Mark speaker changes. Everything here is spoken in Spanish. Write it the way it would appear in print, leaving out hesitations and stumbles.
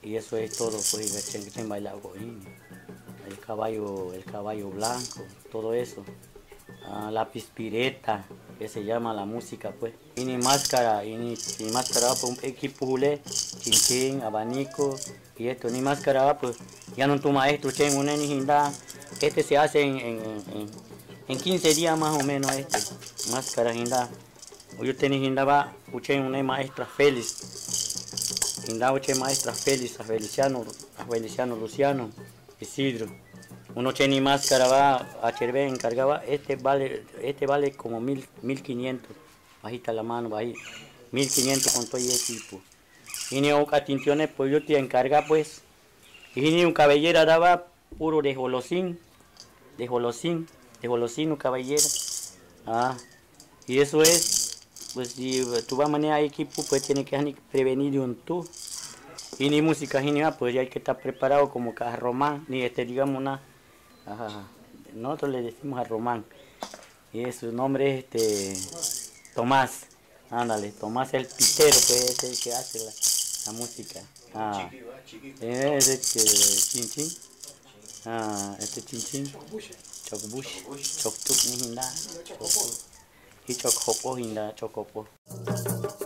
Speaker 1: Y eso es todo, pues, el bailado, el caballo blanco, todo eso. La pispireta, que se llama la música, pues. Y ni máscara, pues, un equipo julé, chinchín, abanico, y esto, ni máscara, pues, ya no tu maestro, chen, una nijinda. Este se hace en 15 días más o menos, máscara, jinda. Yo tenía jinda, va, uchen, una maestra Félix, jinda, uchen, maestra Félix, a Feliciano Luciano, Isidro. Uno tiene máscara, va a Chervé, encargaba, este vale como 1500, bajita la mano, bajita, 1500 con todo el equipo. Y ni un catinciones, pues yo te encarga, pues, y ni un cabellera daba puro de jolosín, de jolosín, de jolosín, un cabellera. Y eso es, pues si tú vas a manejar equipo, pues tienes que prevenir de un tú. Y ni música, ni nada, pues ya hay que estar preparado como que a Román, ni digamos una. Ajá. Nosotros le decimos a Román. Y su nombre es Tomás. Ándale, Tomás el pitero, pues es el que hace la música. Es Chinchín. Chinchín. Chocbush. Choctuc ni hinda. Y Chocjopo hinda, Chocopo.